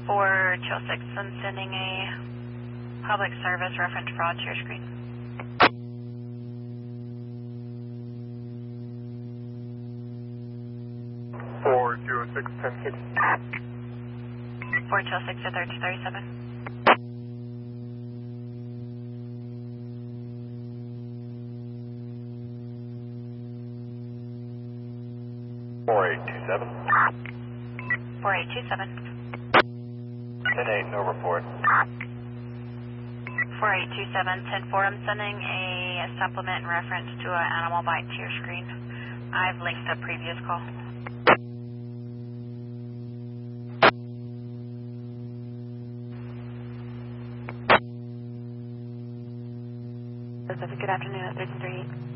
For Chill 6, I'm sending a public service reference fraud to your screen. For 206, 10-6. For Chill 6 at 3237. 4827. 4827. 10-8, no report. 4827, 10-4, I'm sending a supplement in reference to an animal bite to your screen. I've linked the previous call. Pacific, good afternoon at 338.